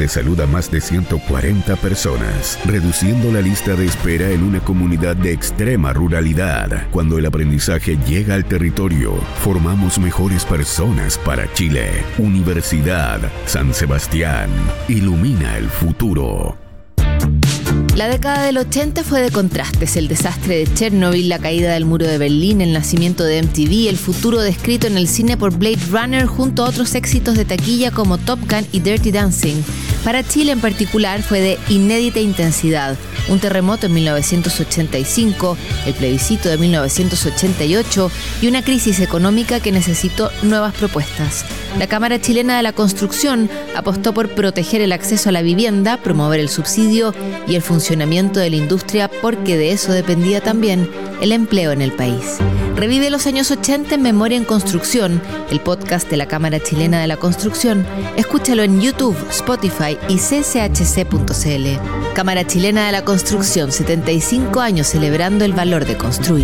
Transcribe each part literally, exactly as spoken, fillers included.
de salud a más de ciento cuarenta personas, reduciendo la lista de espera en una comunidad de extrema ruralidad. Cuando el aprendizaje llega al territorio, formamos mejores personas para Chile. Universidad San Sebastián. Ilumina el futuro. La década del ochenta fue de contrastes: el desastre de Chernobyl, la caída del muro de Berlín, el nacimiento de M T V, el futuro descrito en el cine por Blade Runner, junto a otros éxitos de taquilla como Top Gun y Dirty Dancing. Para Chile en particular fue de inédita intensidad: un terremoto en mil novecientos ochenta y cinco, el plebiscito de mil novecientos ochenta y ocho y una crisis económica que necesitó nuevas propuestas. La Cámara Chilena de la Construcción apostó por proteger el acceso a la vivienda, promover el subsidio y el funcionamiento de la industria, porque de eso dependía también el empleo en el país. Revive los años ochenta en Memoria en Construcción, el podcast de la Cámara Chilena de la Construcción. Escúchalo en YouTube, Spotify y c c h c punto c l. Cámara Chilena de la Construcción, setenta y cinco años celebrando el valor de construir.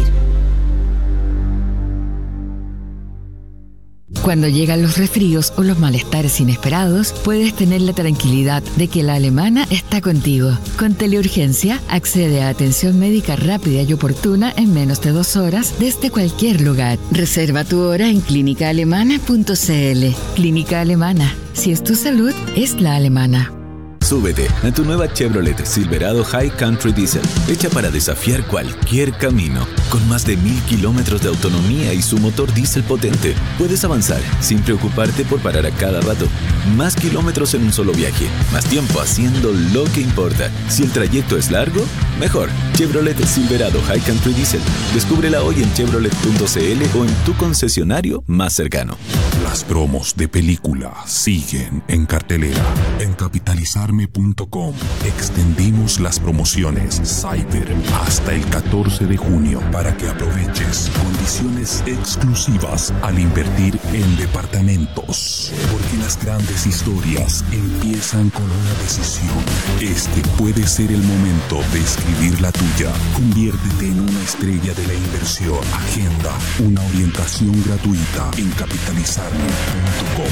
Cuando llegan los resfríos o los malestares inesperados, puedes tener la tranquilidad de que la Alemana está contigo. Con Teleurgencia, accede a atención médica rápida y oportuna en menos de dos horas desde cualquier lugar. Reserva tu hora en clínica alemana punto c l. Clínica Alemana. Si es tu salud, es la alemana. Súbete a tu nueva Chevrolet Silverado High Country Diesel, hecha para desafiar cualquier camino. Con más de mil kilómetros de autonomía y su motor diésel potente, puedes avanzar sin preocuparte por parar a cada rato. Más kilómetros en un solo viaje, más tiempo haciendo lo que importa. Si el trayecto es largo, mejor. Chevrolet Silverado High Country Diesel. Descúbrela hoy en chevrolet punto c l o en tu concesionario más cercano. Las promos de película siguen en cartelera. En capitalizarme punto com extendimos las promociones Cyber hasta el catorce de junio para que aproveches condiciones exclusivas al invertir en departamentos. Porque las grandes historias empiezan con una decisión. Este puede ser el momento de escribir la tuya. Conviértete en una estrella de la inversión. Agenda una orientación gratuita en capitalizarme punto com.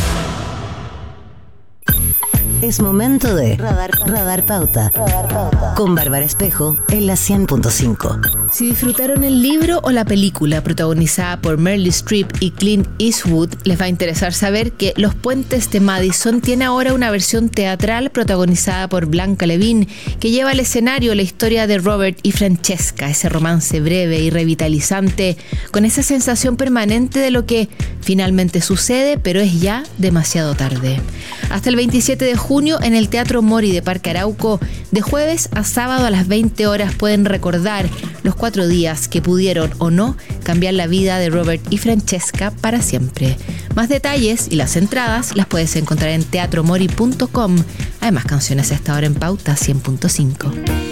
Es momento de Radar, Radar Pauta, Radar Pauta con Bárbara Espejo en la cien punto cinco. Si disfrutaron el libro o la película protagonizada por Meryl Streep y Clint Eastwood, les va a interesar saber que Los Puentes de Madison tiene ahora una versión teatral protagonizada por Blanca Levin, que lleva al escenario la historia de Robert y Francesca, ese romance breve y revitalizante, con esa sensación permanente de lo que finalmente sucede, pero es ya demasiado tarde. Hasta el veintisiete de junio en el Teatro Mori de Parque Arauco, de jueves a sábado a las veinte horas, pueden recordar los cuatro días que pudieron o no cambiar la vida de Robert y Francesca para siempre. Más detalles y las entradas las puedes encontrar en teatro mori punto com. Hay más canciones a esta hora en Pauta cien punto cinco.